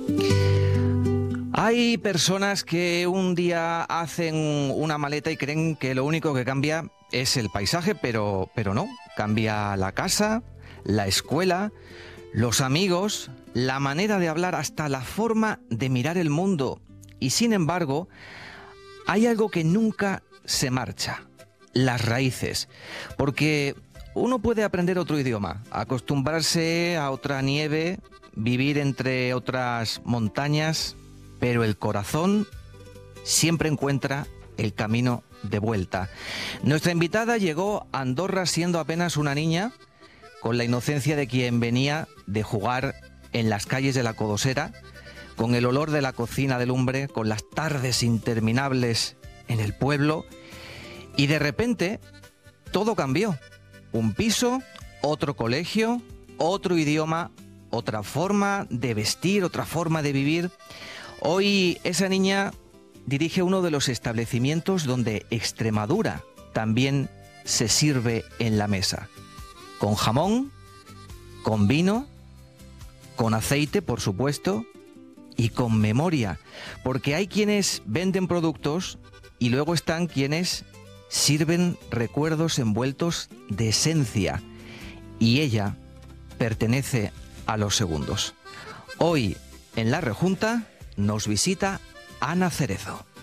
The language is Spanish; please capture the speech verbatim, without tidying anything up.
Hay personas que un día hacen una maleta y creen que lo único que cambia es el paisaje, pero, pero no. Cambia la casa, la escuela, los amigos, la manera de hablar, hasta la forma de mirar el mundo. Y sin embargo, hay algo que nunca se marcha: las raíces. Porque uno puede aprender otro idioma, acostumbrarse a otra nieve, vivir entre otras montañas, pero el corazón siempre encuentra el camino de vuelta. Nuestra invitada llegó a Andorra siendo apenas una niña, con la inocencia de quien venía de jugar en las calles de la Codosera, con el olor de la cocina de lumbre, con las tardes interminables en el pueblo, y de repente todo cambió. Un piso, otro colegio, otro idioma, otra forma de vestir, otra forma de vivir. Hoy esa niña dirige uno de los establecimientos donde Extremadura también se sirve en la mesa. Con jamón, con vino, con aceite, por supuesto, y con memoria. Porque hay quienes venden productos y luego están quienes sirven recuerdos envueltos de esencia. Y ella pertenece a los segundos. Hoy, en La Rejunta, nos visita Ana Cerezo.